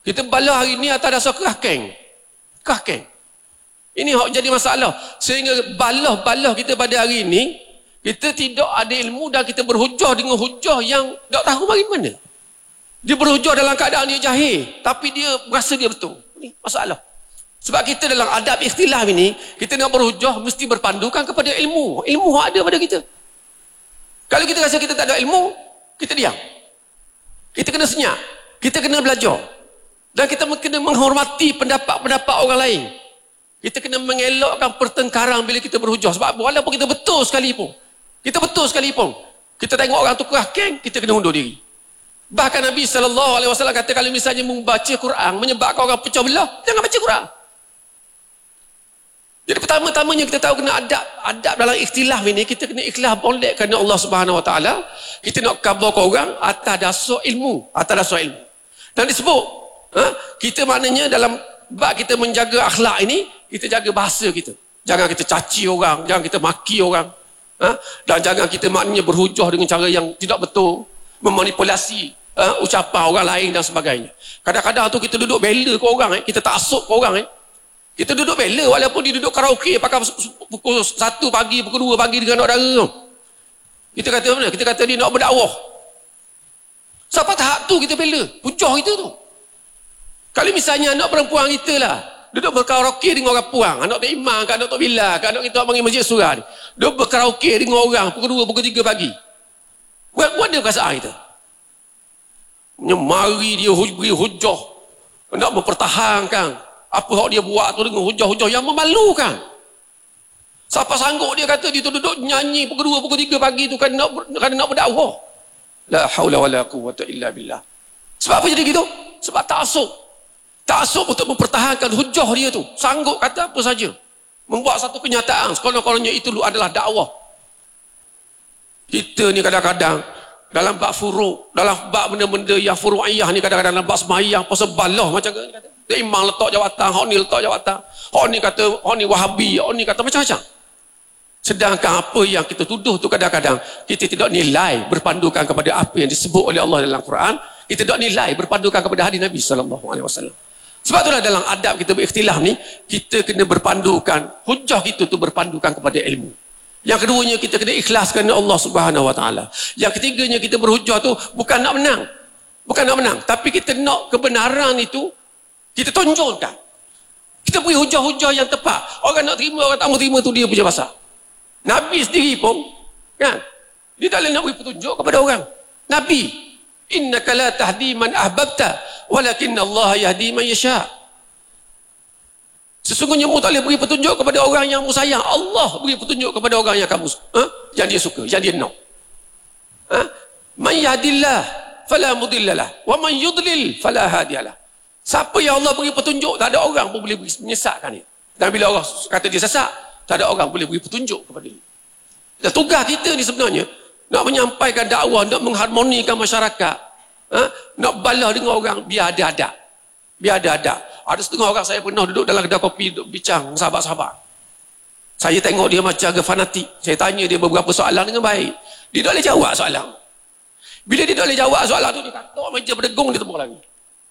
Kita balah hari ni atas dasar kerahkeng. Ini hak jadi masalah. Sehingga balah kita pada hari ini, kita tidak ada ilmu dan kita berhujah dengan hujah yang tak tahu bagi mana. Dia berhujah dalam keadaan dia jahil, tapi dia rasa dia betul. Ini masalah. Sebab kita dalam adab ikhtilaf ini, kita nak berhujah mesti berpandukan kepada ilmu. Ilmu hak ada pada kita. Kalau kita rasa kita tak ada ilmu, kita diam. Kita kena senyap. Kita kena belajar. Dan kita kena menghormati pendapat-pendapat orang lain. Kita kena mengelakkan pertengkaran bila kita berhujah. Sebab walaupun kita betul sekalipun, kita tengok orang tu kerahkeng, kita kena undur diri. Bahkan Nabi SAW kata, kalau misalnya membaca Quran menyebabkan orang pecah belah, jangan baca Quran. Jadi pertama-tamanya kita tahu kena adab dalam ikhtilaf ini, kita kena ikhlas boleh kerana Allah Subhanahu Wa Taala. Kita nak kabarkan orang atas dasar ilmu. Dan disebut, kita maknanya dalam bab kita menjaga akhlak ini, kita jaga bahasa kita. Jangan kita caci orang, jangan kita maki orang. Dan jangan kita maknanya berhujah dengan cara yang tidak betul, memanipulasi ucapan orang lain dan sebagainya. Kadang-kadang tu kita duduk bela ke orang, kita taksub ke orang. Kita duduk bela walaupun dia duduk karaoke pakai pukul 1 pagi, pukul 2 pagi dengan saudara tu. Kita kata mana? Kita kata dia nak berdakwah. Sampai tahap tu kita bela, hujah kita tu. Kalau misalnya anak perempuan kita lah duduk berkaraoke dengan orang puang, anak Tok Imam, anak Tok Bilal, anak kita panggil masjid surah ni, duduk berkaraoke dengan orang pukul 2, pukul 3 pagi. Buat dia perasaan kita. Mari dia beri hujah, nak mempertahankan apa yang dia buat tu dengan hujah-hujah yang memalukan. Siapa sanggup dia kata dia tu duduk nyanyi pukul 2, pukul 3 pagi tu kerana nak berdakwah. La haula wala quwwata illa billah. Sebab apa jadi gitu? Sebab taksub untuk mempertahankan hujah dia tu. Sanggup kata apa saja. Membuat satu kenyataan sekolah-kolahnya itu adalah dakwah. Kita ni kadang-kadang dalam bab furuk, dalam bab benda-benda yang furu'iyah ni, kadang-kadang dalam bab sembahyang pasal balah macam ni kata. Dia imam letak jawatan, hak ni letak jawatan. Hak ni kata, hak ni wahabi, hak ni kata macam-macam. Sedangkan apa yang kita tuduh tu kadang-kadang kita tidak nilai berpandukan kepada apa yang disebut oleh Allah dalam Quran. Kita tidak nilai berpandukan kepada hadis Nabi SAW. Sebab itulah dalam adab kita berikhtilaf ni, kita kena berpandukan, hujah kita tu berpandukan kepada ilmu. Yang keduanya, kita kena ikhlas kerana Allah Subhanahu Wa Taala. Yang ketiganya, kita berhujah tu bukan nak menang, tapi kita nak kebenaran itu kita tonjolkan. Kita beri hujah-hujah yang tepat. Orang nak terima, orang tak mau terima tu dia punya pasal. Nabi sendiri pun kan, dia tak boleh nak beri petunjuk kepada orang. Nabi, innaka la tahdi man ahbabta walakinna Allah yahdi man yasha. Sesungguhnya kamu tak boleh beri petunjuk kepada orang yang kamu sayang. Allah beri petunjuk kepada orang yang kamu yang dia suka, yang dia nak. Man yahdillah fala mudhillalah wa man yudlil fala hadiyalah. Siapa yang Allah beri petunjuk, tak ada orang pun boleh menyesatkan dia. Dan bila Allah kata dia sesat, tak ada orang boleh beri petunjuk kepada dia. Dan tugas kita ni sebenarnya nak menyampaikan dakwah, nak mengharmonikan masyarakat, nak balas dengan orang biar ada adab. Ada setengah orang saya pernah duduk dalam kedai kopi, duduk bincang sahabat-sahabat. Saya tengok dia macam agak fanatik. Saya tanya dia beberapa soalan dengan baik. Dia tak boleh jawab soalan. Bila dia tak boleh jawab soalan tu, dia kata meja berdegung, dia tepuk lagi.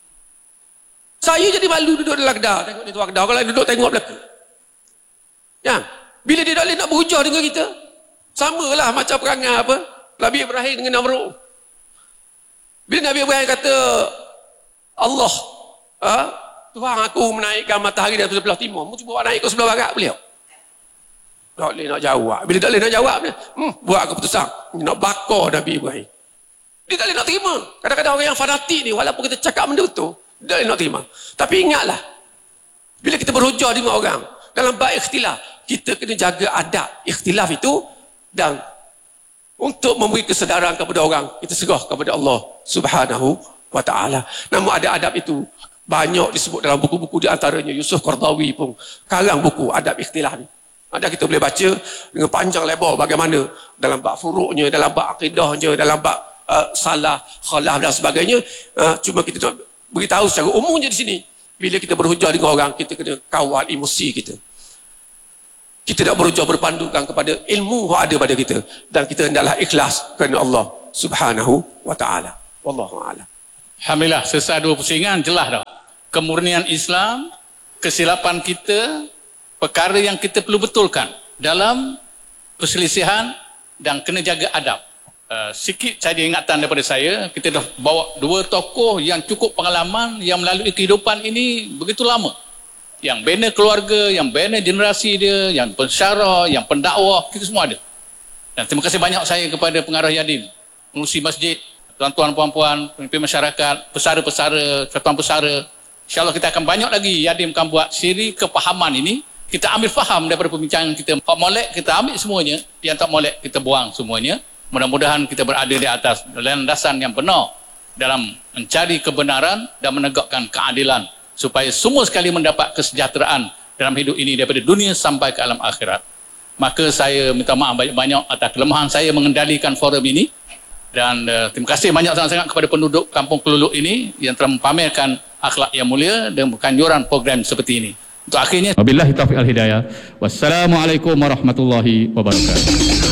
Saya jadi malu duduk dalam kedai, tengok dia tuan kedai. Orang lain duduk tengok belakang. Ya, bila dia tak boleh nak berhujah dengan kita, samalah macam perangai apa? Nabi Ibrahim dengan Namrud. Bila Nabi Ibrahim kata, Allah, Tuhan aku menaikkan matahari dari sebelah timur, mu cuba naik ke sebelah barat, boleh tak? Tak boleh nak jawab. Bila tak boleh nak jawab, buat keputusan nak bakar Nabi Ibrahim. Dia tak boleh nak terima. Kadang-kadang orang yang fanatik ni, walaupun kita cakap benda tu, dia tak boleh nak terima. Tapi ingatlah, bila kita berhujah dengan orang dalam bab ikhtilaf, kita kena jaga adab ikhtilaf itu, dan untuk memberi kesedaran kepada orang, kita serah kepada Allah Subhanahu Wa Taala. Namun ada adab itu banyak disebut dalam buku-buku, di antaranya Yusuf Qaradawi pun karang buku adab ikhtilaf ni. Ada kita boleh baca dengan panjang lebar bagaimana dalam bab furuknya, dalam bab akidahnya, dalam bab salah, khalaf dan sebagainya. Cuma kita nak beritahu secara umumnya di sini, bila kita berhujah dengan orang, kita kena kawal emosi kita. Kita nak berhujah berpandukan kepada ilmu yang ada pada kita, dan kita hendaklah ikhlas kerana Allah Subhanahu Wa Taala. Wallahu a'lam. Alhamdulillah, selesai 2 pusingan, jelas dah. kemurnian Islam, kesilapan kita, perkara yang kita perlu betulkan dalam perselisihan dan kena jaga adab. Sikit saja ingatan daripada saya, kita dah bawa dua tokoh yang cukup pengalaman, yang melalui kehidupan ini begitu lama, yang bina keluarga, yang bina generasi dia, yang pensyarah, yang pendakwah, kita semua ada. Dan terima kasih banyak saya kepada pengarah Yadim, pengurusi masjid, tuan-tuan, puan-puan, pemimpin masyarakat, pesara-pesara, tuan pesara. InsyaAllah kita akan banyak lagi Yadim akan buat siri kepahaman ini. Kita ambil faham daripada perbincangan kita. Hak molek kita ambil semuanya, yang tak molek kita buang semuanya. Mudah-mudahan kita berada di atas landasan yang benar dalam mencari kebenaran dan menegakkan keadilan supaya semua sekali mendapat kesejahteraan dalam hidup ini daripada dunia sampai ke alam akhirat. Maka saya minta maaf banyak-banyak atas kelemahan saya mengendalikan forum ini, dan terima kasih banyak sangat-sangat kepada penduduk Kampung Keluluk ini yang telah mempamerkan akhlak yang mulia dan kanjuran program seperti ini. Untuk akhirnya, wabillahi taufiq al hidayah. Wassalamualaikum warahmatullahi wabarakatuh.